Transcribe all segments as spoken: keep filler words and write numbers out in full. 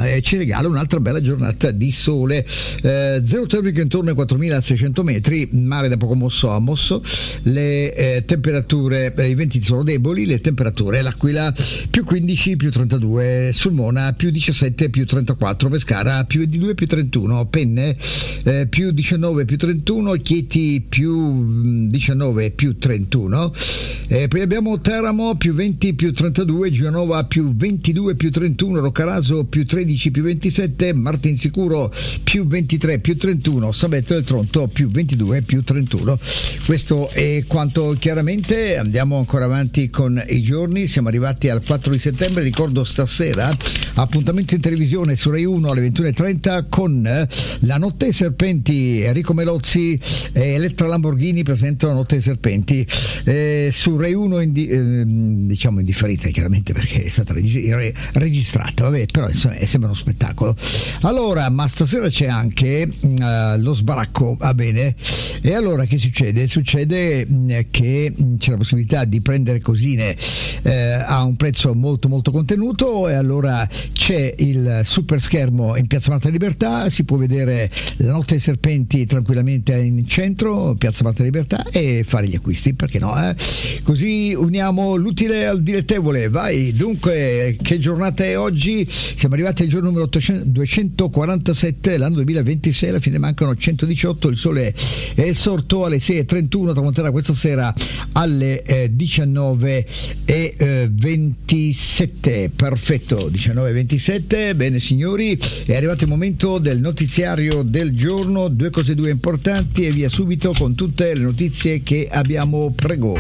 e ci regala un'altra bella giornata di sole. Eh, zero termico intorno ai quattromilaseicento metri, mare da poco mosso a mosso, le eh, temperature, eh, i venti sono deboli, le temperature: L'Aquila più quindici più trentadue, Sulmona più diciassette più trentaquattro, Pescara più ventidue più trentuno, Penne eh, più diciannove più trentuno, Chieti più diciannove più trentuno, eh, poi abbiamo Teramo più venti più trentadue, Genova più ventidue più trentuno, Roccaraso più tredici più ventisette, Martinsicuro più ventitré più trentuno, Sabetto del Tronto più ventidue più trentuno. Questo è quanto. Chiaramente andiamo ancora avanti con i giorni, siamo arrivati al quattro di settembre. Ricordo stasera appuntamento in televisione su Rai uno alle ventuno e trenta con La Notte ai Serpenti. Enrico Melozzi e Elettra Lamborghini presentano La Notte ai Serpenti, eh, su Rai uno in di, eh, diciamo indifferita, chiaramente, perché è stata regi- re- registrata, vabbè, però insomma, è sempre uno spettacolo. Allora, ma stasera c'è anche uh, lo sbaracco, va bene? E allora che succede? Succede mh, che mh, c'è la possibilità di prendere cosine eh, a un prezzo molto molto contenuto, e allora c'è il super schermo in Piazza Marta Libertà, si può vedere La Notte ai Serpenti tranquillamente in centro, Piazza Marta Libertà, e fare gli acquisti, perché no? Eh? Così uniamo l'utile al dilettevole. Vai, dunque, che giornata è oggi? Siamo arrivati al giorno numero duecentoquarantasette, l'anno duemilaventisei, alla fine mancano centodiciotto, il sole è sorto alle sei e trentuno, tramonterà questa sera alle eh, diciannove e ventisette. Perfetto, diciannove e ventisette. Bene signori, è arrivato il momento del notiziario del giorno, due cose due importanti, e via subito con tutte le notizie che abbiamo. Prego.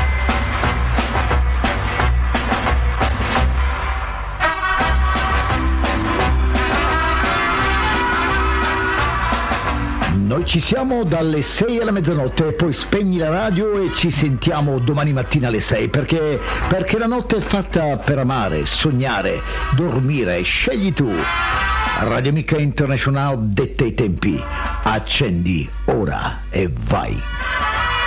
Noi ci siamo dalle sei alla mezzanotte, poi spegni la radio e ci sentiamo domani mattina alle sei, perché, perché la notte è fatta per amare, sognare, dormire. Scegli tu. Radio Amica International detta i tempi. Accendi ora e vai.